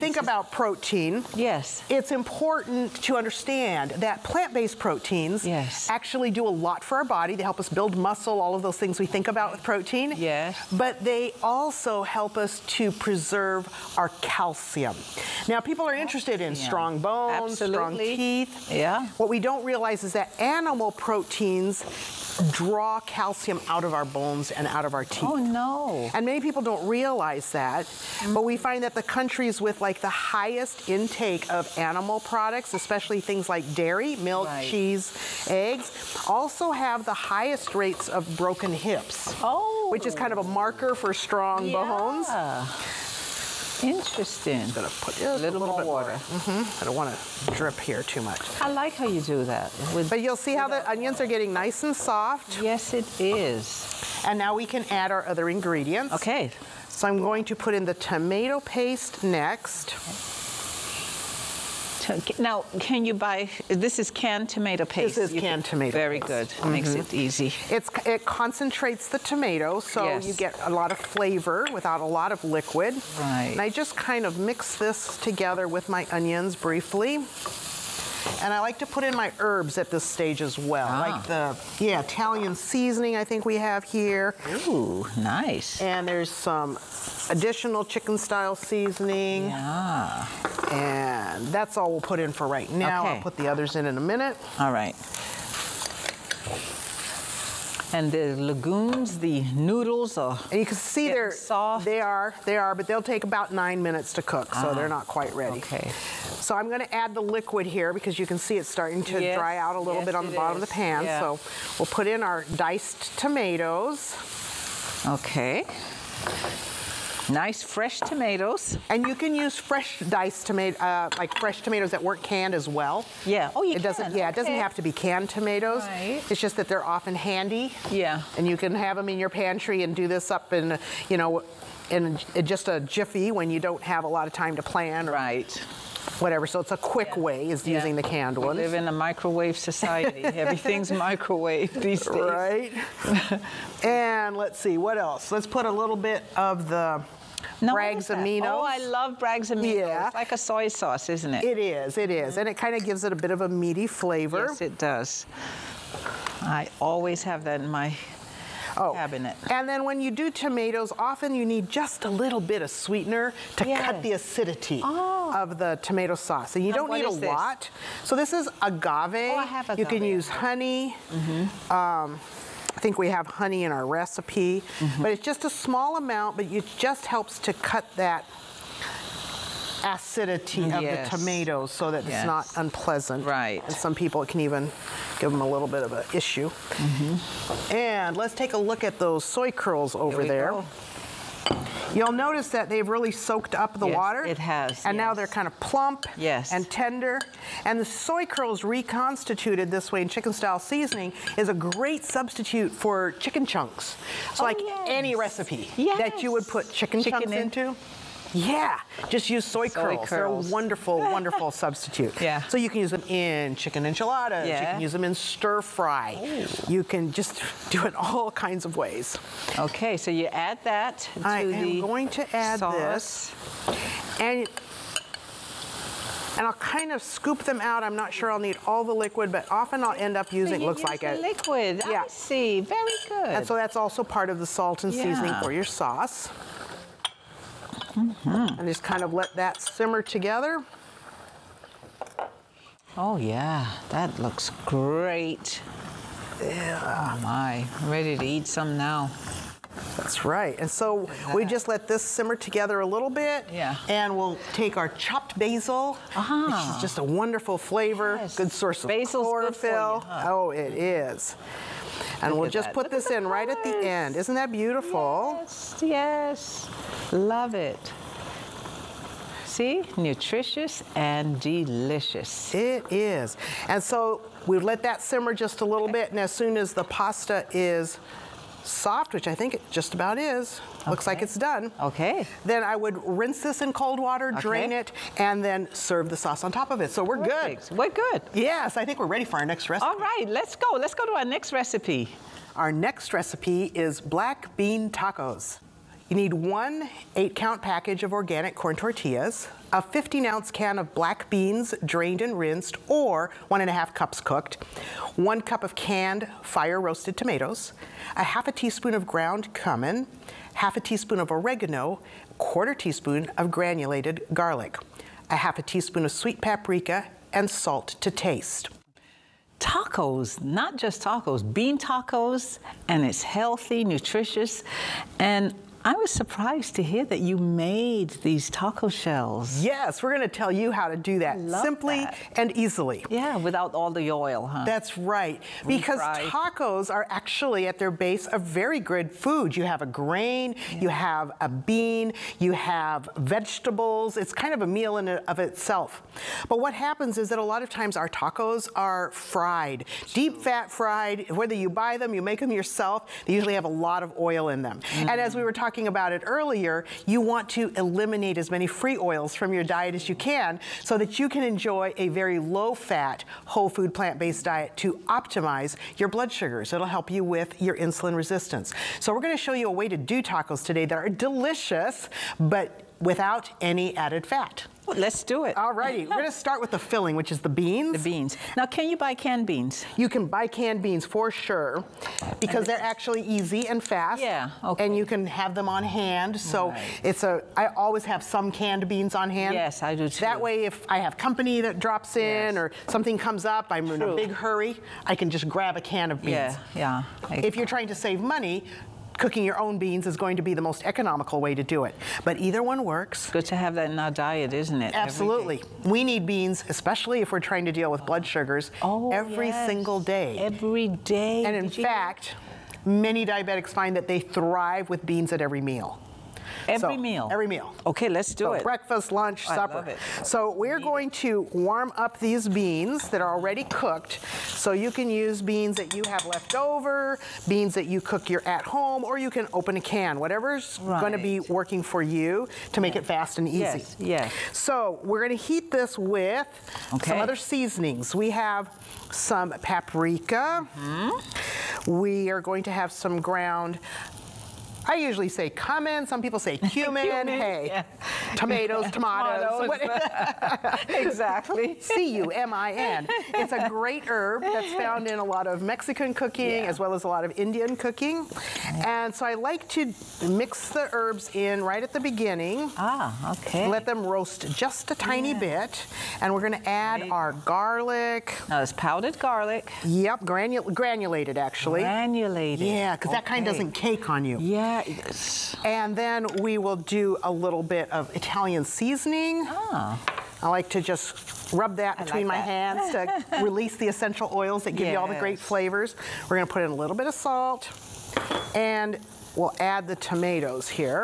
Think about protein. Yes. It's important to understand that plant-based proteins actually do a lot for our body. They help us build muscle, all of those things we think about with protein. Yes. But they also help us to preserve our calcium. Now, people are interested in strong bones, strong teeth. Yeah. What we don't realize is that animal proteins draw calcium out of our bones and out of our teeth. Oh, no. And many people don't realize that, but we find that the countries with like the highest intake of animal products, especially things like dairy, milk, cheese, eggs, also have the highest rates of broken hips, which is kind of a marker for strong bones. Interesting. I'm gonna put a little more water. I don't want to drip here too much. I like how you do that. But you'll see how the onions are getting nice and soft. Yes, it is. And now we can add our other ingredients. Okay. So I'm going to put in the tomato paste next. Now, can you buy, this is canned tomato paste? This is canned tomato Very paste. good. Makes it easy. It concentrates the tomato, so you get a lot of flavor without a lot of liquid. Right. And I just kind of mix this together with my onions briefly. And I like to put in my herbs at this stage as well, like the Italian seasoning I think we have here. Ooh, nice. And there's some additional chicken style seasoning. Yeah. And that's all we'll put in for right now. I'll put the others in a minute. All right. And the legumes, the noodles are and you can see they're soft. They are, but they'll take about 9 minutes to cook, so they're not quite ready. Okay. So I'm going to add the liquid here because you can see it's starting to dry out a little bit on the bottom of the pan. So we'll put in our diced tomatoes. Okay. Nice fresh tomatoes. And you can use fresh diced tomato, like fresh tomatoes that weren't canned as well. Yeah. Oh, you can. It doesn't have to be canned tomatoes. Right. It's just that they're often handy. Yeah. And you can have them in your pantry and do this up in, you know, in just a jiffy when you don't have a lot of time to plan. Or whatever. So it's a quick way is using the canned ones. We live in a microwave society. Everything's microwave these days. Right. And let's see, what else? Let's put a little bit of the Bragg's Aminos. Oh, I love Bragg's Aminos. Yeah. It's like a soy sauce, isn't it? It is, it is. And it kind of gives it a bit of a meaty flavor. Yes, it does. I always have that in my cabinet. And then when you do tomatoes, often you need just a little bit of sweetener to cut the acidity of the tomato sauce. And you don't need a lot. So this is agave. Oh, I have agave. You can use honey. I think we have honey in our recipe, but it's just a small amount, but it just helps to cut that acidity of the tomatoes so that it's not unpleasant. Right. And some people, it can even give them a little bit of an issue. And let's take a look at those soy curls over there. You'll notice that they've really soaked up the water. It has. And now they're kind of plump and tender. And the soy curls reconstituted this way in chicken style seasoning is a great substitute for chicken chunks. So like any recipe that you would put chicken chunks into. Yeah, just use soy curls. They're a wonderful, wonderful substitute. Yeah. So you can use them in chicken enchiladas. You can use them in stir fry. You can just do it all kinds of ways. Okay, so you add that to the I am going to add this. And I'll kind of scoop them out. I'm not sure I'll need all the liquid, but often I'll end up using, looks like it. liquid, I see, very good. And so that's also part of the salt and seasoning for your sauce. And just kind of let that simmer together. Oh yeah, that looks great. Yeah. Oh my, I'm ready to eat some now. That's right. And so we just let this simmer together a little bit. Yeah. And we'll take our chopped basil, which is just a wonderful flavor, good source of chlorophyll. Oh, it is. And we'll just put this in right at the end. Isn't that beautiful? Yes, yes. Love it. See? Nutritious and delicious. It is. And so we let that simmer just a little bit, and as soon as the pasta is soft, which I think it just about is, looks like it's done. Okay. Then I would rinse this in cold water, drain it, and then serve the sauce on top of it. So we're good. We're good. Yes, I think we're ready for our next recipe. All right, let's go. Let's go to our next recipe. Our next recipe is black bean tacos. You need 1 8-count package of organic corn tortillas, a 15-ounce can of black beans drained and rinsed or 1½ cups cooked, 1 cup of canned fire-roasted tomatoes, a ½ a teaspoon of ground cumin, ½ a teaspoon of oregano, 1/4 teaspoon of granulated garlic, a ½ a teaspoon of sweet paprika, and salt to taste. Tacos, not just tacos, bean tacos, and it's healthy, nutritious, and I was surprised to hear that you made these taco shells. Yes, we're going to tell you how to do that simply and easily. Yeah, without all the oil, huh? That's right, because tacos are actually at their base a very good food. You have a grain, you have a bean, you have vegetables. It's kind of a meal in and of itself. But what happens is that a lot of times our tacos are fried, deep fat fried. Whether you buy them, you make them yourself, they usually have a lot of oil in them. And as we were talking about it earlier, you want to eliminate as many free oils from your diet as you can so that you can enjoy a very low-fat, whole food, plant-based diet to optimize your blood sugars. It'll help you with your insulin resistance. So we're going to show you a way to do tacos today that are delicious, but without any added fat. Let's do it. All righty, we're going to start with the filling, which is the beans. The beans. Now, can you buy canned beans? You can buy canned beans for sure, because they're actually easy and fast. Yeah, okay. And you can have them on hand. So I always have some canned beans on hand. Yes, I do too. That way, if I have company that drops in or something comes up, I'm in a big hurry, I can just grab a can of beans. Yeah. If you're trying to save money, cooking your own beans is going to be the most economical way to do it. But either one works. Good to have that in our diet, isn't it? Absolutely. We need beans, especially if we're trying to deal with blood sugars, every single day. Every day. And in fact, many diabetics find that they thrive with beans at every meal. Every meal? Every meal. Okay, let's do it. Breakfast, lunch, supper. I love it. So we're going to warm up these beans that are already cooked. So you can use beans that you have left over, beans that you cook you're at home, or you can open a can. Whatever's going to be working for you to make it fast and easy. Yes. So we're going to heat this with some other seasonings. We have some paprika. We are going to have some ground, I usually say cumin, some people say cumin. Hey, tomatoes. Exactly. C-U-M-I-N. It's a great herb that's found in a lot of Mexican cooking as well as a lot of Indian cooking. And so I like to mix the herbs in right at the beginning. Okay. Let them roast just a tiny bit. And we're going to add our garlic. Now it's powdered garlic. Yep, granulated actually. Granulated. Yeah, because that kind doesn't cake on you. Yeah. And then we will do a little bit of Italian seasoning. I like to just rub that between my hands to release the essential oils that give you all the great flavors. We're going to put in a little bit of salt, and we'll add the tomatoes here.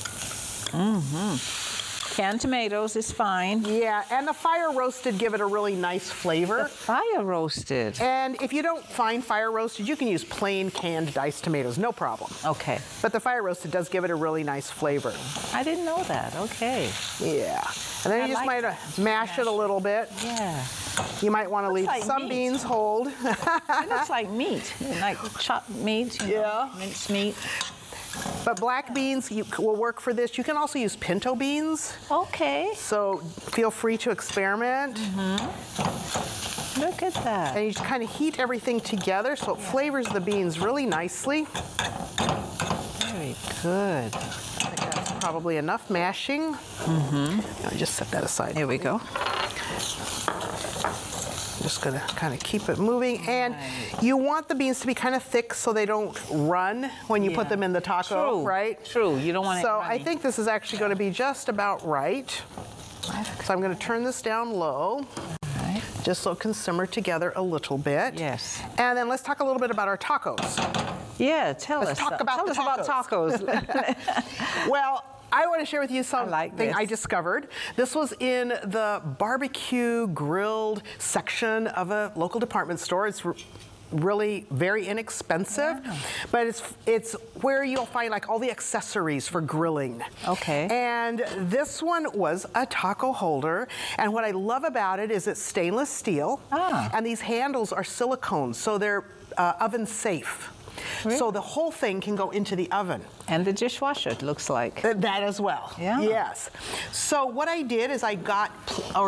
Canned tomatoes is fine. Yeah, and the fire roasted give it a really nice flavor. The fire roasted. And if you don't find fire roasted, you can use plain canned diced tomatoes, no problem. Okay. But the fire roasted does give it a really nice flavor. I didn't know that. Okay. Yeah. And then you just might mash it a little bit. Yeah. You might want to leave some beans hold. It looks like meat, like chopped meat, you know, minced meat. But black beans will work for this. You can also use pinto beans. Okay. So feel free to experiment. Look at that. And you just kind of heat everything together so it flavors the beans really nicely. Very good. I think that's probably enough mashing. I'll just set that aside. Here we go. Just gonna kind of keep it moving, and you want the beans to be kind of thick so they don't run when you put them in the taco, right? True, you don't want it runny. So I think this is actually going to be just about right. So I'm going to turn this down low, just so it can simmer together a little bit. Yes. And then let's talk a little bit about our tacos. Yeah, tell us about tacos. Well, I want to share with you something I discovered. This was in the barbecue grilled section of a local department store. It's really very inexpensive, but it's where you'll find like all the accessories for grilling. Okay. And this one was a taco holder, and what I love about it is it's stainless steel, and these handles are silicone, so they're oven safe. Really? So the whole thing can go into the oven. And the dishwasher, it looks like. That as well. Yeah. Yes. So what I did is I got